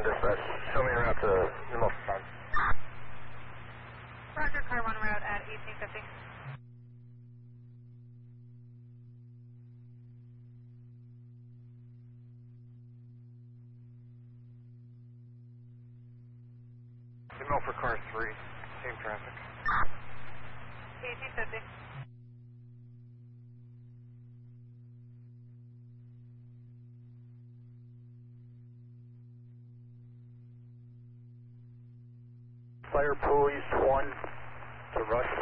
1 dispatch. Show me a route to New Milford Farm. Roger, car 1 route at 1850. New Milford car 3, same traffic. 1850. Fire Police 1 to Rush.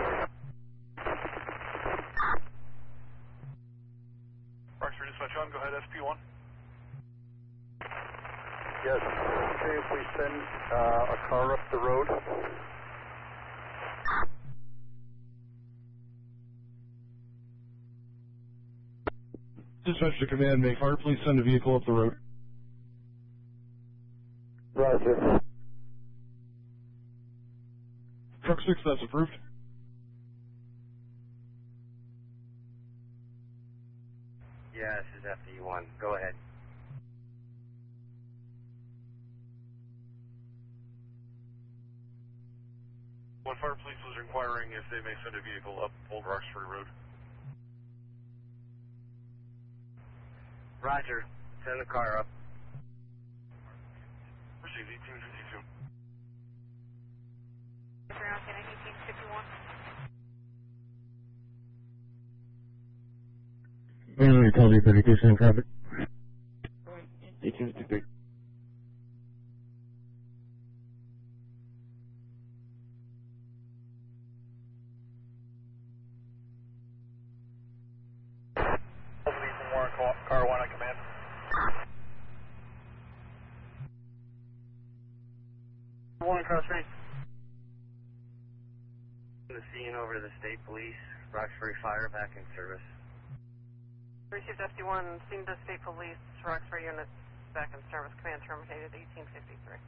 Roxbury Dispatch 1, go ahead, SP1. Yes, okay, if we send a car up the road. Dispatch to command, may fire please send a vehicle up the road. Roger. Truck 6, that's approved. Yeah, this is FD1. Go ahead. One Fire Police was inquiring if they may send a vehicle up Old Roxbury Road. Roger. Send the car up. Received 1852. Ground in 1851. Mainly call the authentication and traffic. 1853. Car 1 on command. One across street. The scene over to the state police. Roxbury Fire back in service. Received FD1, seen to state police, Roxbury units back in service, command terminated 1853.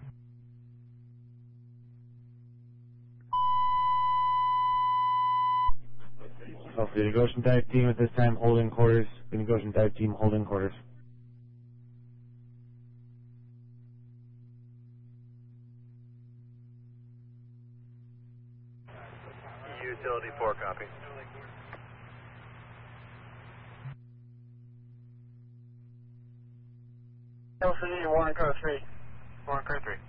So the Goshen dive team at this time holding quarters. The Goshen dive team holding quarters. Utility 4, copy. LCD, Warren car 3. Warren car 3.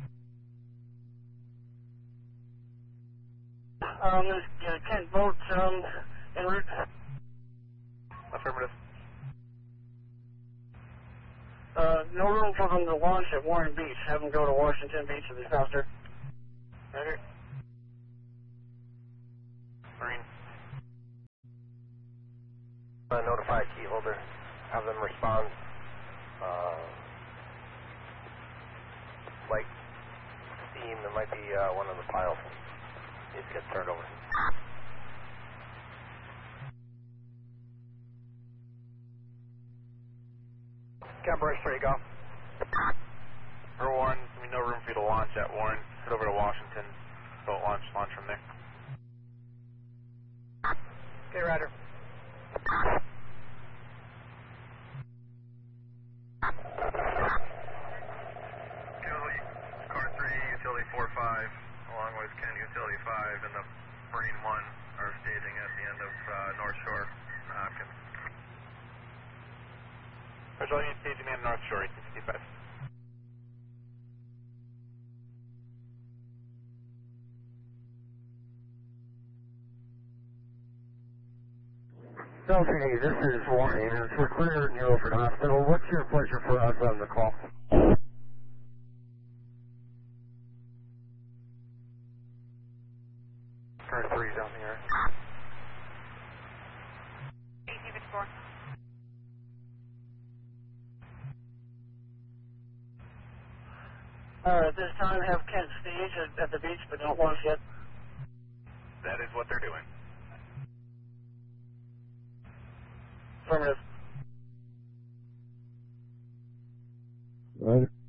There's Kent boat en route. Affirmative. No room for them to launch at Warren Beach. Have them go to Washington Beach if it's faster. Roger. Marine. Notify key holder. Have them respond. Like steam, there might be one of the piles needs to get turned over. Cambridge 3, go. For Warren, no room for you to launch at Warren. Head over to Washington. Boat launch from there. Okay, Ryder. Car 3, Utility 4-5, along with Ken Utility 5 and the Marine 1 are staging at the end of North Shore, Hopkins. Roger, all units staging in North Shore, 1855. Delphine, this is Warren. We're clear at New Milford Hospital. What's your pleasure for us on the call? Car 3's on the air. 1854. At this time, have Kent stage at the beach, but don't launch yet. That is what they're doing. Affirmative. Right.